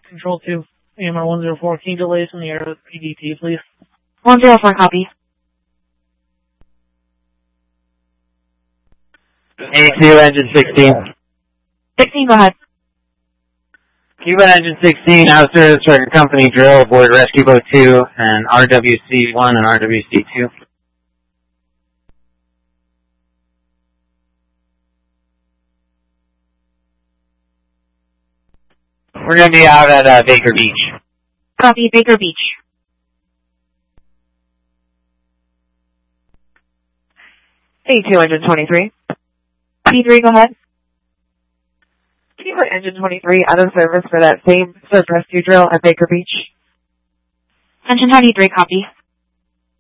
Control 2, AMR 104, can you delay from the air with PDT, please? 104, copy. A2, engine 16. 16, go ahead. Cuban engine 16, out of service for your company drill aboard Rescue Boat 2 and RWC-1 and RWC-2. We're going to be out at Baker Beach. Copy, Baker Beach. A2, engine 23. P3, go ahead. Can you put engine 23 out of service for that same search rescue drill at Baker Beach? Engine 23, copy.